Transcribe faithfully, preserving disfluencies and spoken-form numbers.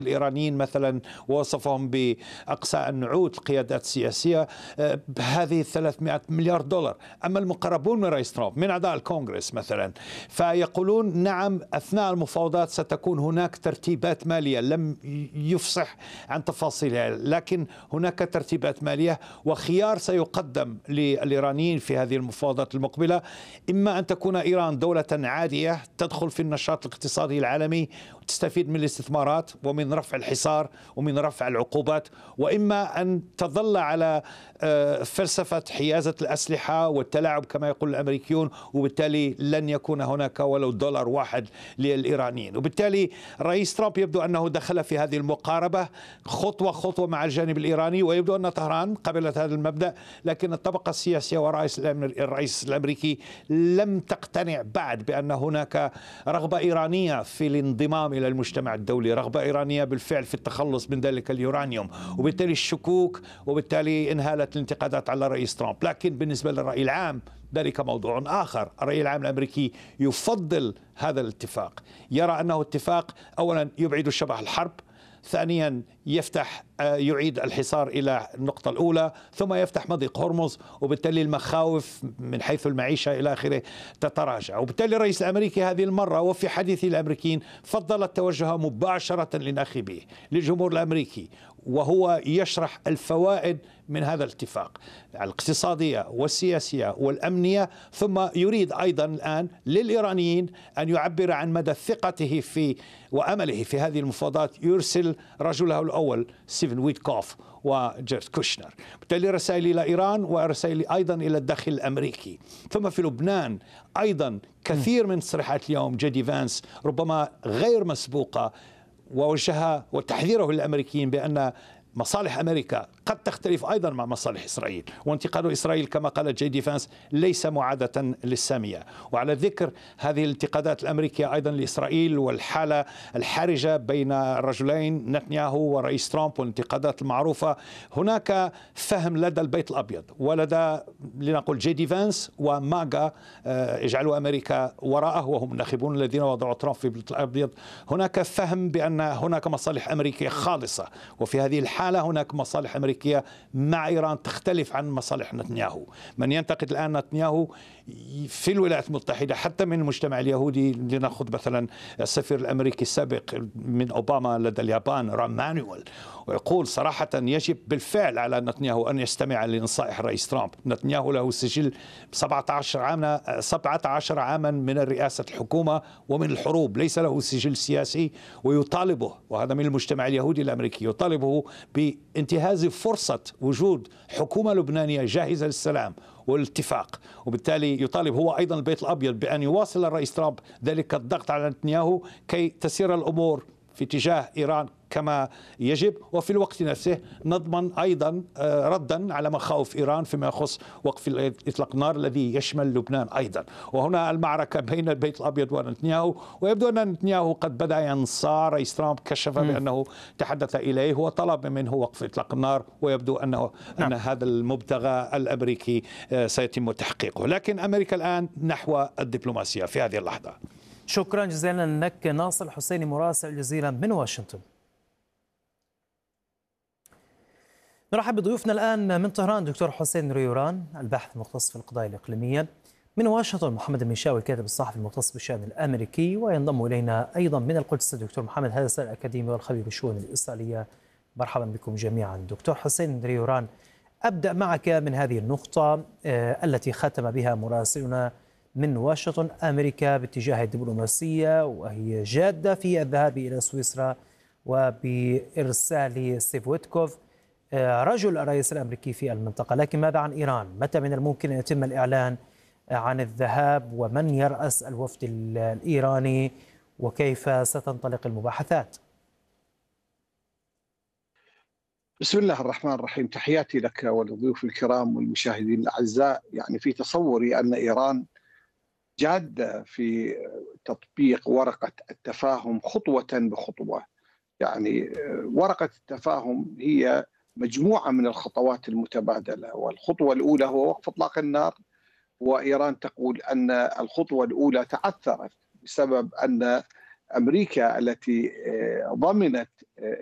الإيرانيين مثلا ووصفهم بأقصى النعوت القيادات السياسية بهذه ثلاثمائة مليار دولار. أما المقربون من رئيس ترامب من أعضاء الكونغرس مثلا فيقولون نعم أثناء المفاوضات ستكون هناك ترتيبات مالية، لم يفصح عن تفاصيلها، لكن هناك ترتيبات مالية وخيار سيقدم للإيرانيين في هذه المفاوضات المقبلة. إما أن تكون إيران دولة عادية تدخل في النشاط الاقتصادي العالمي وتستفيد من الاستثمارات ومن رفع الحصار ومن رفع العقوبات، وإما أن تظل على فلسفة حيازة الأسلحة والتلاعب كما يقول الأمريكيون، وبالتالي لن يكون هناك ولو دولار واحد للإيرانيين. وبالتالي رئيس ترامب يبدو أنه دخل في هذه المقاربة خطوة خطوة مع الجانب الإيراني، ويبدو أن طهران قبلت هذا المبدأ، لكن الطبقة السياسية ورئيس الرئيس الأمريكي لم تقتنع بعد بأن هناك رغبة إيرانية في الانضمام إلى المجتمع الدولي، رغبة إيرانية بالفعل في التخلص من ذلك اليورانيوم، وبالتالي الشكوك وبالتالي انهالت الانتقادات على رئيس ترامب. لكن بالنسبة للرأي العام ذلك موضوع آخر. الرأي العام الأمريكي يفضل هذا الاتفاق، يرى أنه اتفاق أولا يبعد شبح الحرب، ثانيا يفتح يعيد الحصار إلى النقطة الأولى، ثم يفتح مضيق هرمز، وبالتالي المخاوف من حيث المعيشة إلى آخره تتراجع. وبالتالي الرئيس الأمريكي هذه المرة وفي حديثه الأمريكيين فضل التوجه مباشرة لناخبيه للجمهور الأمريكي، وهو يشرح الفوائد من هذا الاتفاق الاقتصادية والسياسية والأمنية، ثم يريد أيضا الآن للإيرانيين أن يعبر عن مدى ثقته في وأمله في هذه المفاوضات، يرسل رجله الأول ستيفن ويتكوف وجيرد كوشنر. بالتالي رسائل إلى إيران ورسائل أيضا إلى الداخل الأمريكي. ثم في لبنان أيضا كثير من تصريحات اليوم جي دي فانس ربما غير مسبوقة، ووجهها وتحذيره للأمريكيين بأن مصالح أمريكا قد تختلف أيضا مع مصالح إسرائيل، وانتقاد إسرائيل كما قال جي دي فانس ليس معادة للسامية. وعلى ذكر هذه الانتقادات الأمريكية أيضا لإسرائيل والحالة الحرجة بين الرجلين نتنياهو ورئيس ترامب والانتقادات المعروفة، هناك فهم لدى البيت الأبيض ولدى لنقول جي دي فانس وماغا يجعلوا أمريكا وراءه وهم الناخبون الذين وضعوا ترامب في البيت الأبيض، هناك فهم بأن هناك مصالح أمريكية خالصة، وفي هذه الحالة هناك مصالح أمريكية مع إيران تختلف عن مصالح نتنياهو. من ينتقد الآن نتنياهو في الولايات المتحدة حتى من المجتمع اليهودي، لنأخذ مثلا السفير الأمريكي السابق من أوباما لدى اليابان رام مانويل، ويقول صراحة يجب بالفعل على نتنياهو أن يستمع لنصائح الرئيس ترامب. نتنياهو له سجل سبعة عشر عاما سبعة عشر عاما من رئاسة الحكومة ومن الحروب، ليس له سجل سياسي، ويطالبه وهذا من المجتمع اليهودي الأمريكي يطالبه بانتهاز فرصة وجود حكومة لبنانية جاهزة للسلام والاتفاق. وبالتالي يطالب هو أيضا البيت الأبيض بأن يواصل الرئيس ترامب ذلك الضغط على نتنياهو كي تسير الأمور في اتجاه إيران كما يجب، وفي الوقت نفسه نضمن أيضا ردا على مخاوف إيران فيما يخص وقف إطلاق النار الذي يشمل لبنان أيضا. وهنا المعركة بين البيت الأبيض ونتنياهو، ويبدو أن نتنياهو قد بدأ ينصار. رئيس ترامب كشف بأنه تحدث إليه وطلب منه وقف إطلاق النار، ويبدو أنه نعم. أن هذا المبتغى الأمريكي سيتم تحقيقه، لكن أمريكا الآن نحو الدبلوماسية في هذه اللحظة. شكرا جزيلا لك ناصر الحسيني مراسل جزيرة من واشنطن. نرحب بضيوفنا الآن من طهران دكتور حسين ريوران الباحث المختص في القضايا الإقليمية، من واشنطن محمد المنشاوي الكاتب الصحفي المختص بالشأن الأمريكي، وينضم إلينا أيضا من القدس الدكتور محمد هذا الأكاديمي والخبير بالشؤون الإسرائيلية. مرحبا بكم جميعا. دكتور حسين ريوران، أبدأ معك من هذه النقطة التي ختم بها مراسلنا من واشنطن. أمريكا باتجاه الدبلوماسية وهي جادة في الذهاب إلى سويسرا وبإرسال ستيف ويتكوف رجل الرئيس الأمريكي في المنطقة، لكن ماذا عن إيران؟ متى من الممكن أن يتم الإعلان عن الذهاب، ومن يرأس الوفد الإيراني، وكيف ستنطلق المباحثات؟ بسم الله الرحمن الرحيم. تحياتي لك وللضيوف الكرام والمشاهدين الأعزاء. يعني في تصوري أن إيران جادة في تطبيق ورقة التفاهم خطوة بخطوة. يعني ورقة التفاهم هي مجموعة من الخطوات المتبادلة، والخطوة الأولى هو وقف إطلاق النار، وإيران تقول أن الخطوة الأولى تعثرت بسبب أن أمريكا التي ضمنت